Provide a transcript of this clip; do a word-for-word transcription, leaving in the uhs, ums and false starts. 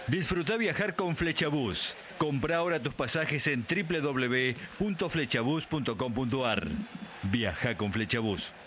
Disfruta viajar con Flechabús. Compra ahora tus pasajes en doble u doble u doble u punto flechabús punto com punto ar. Viaja con Flechabús.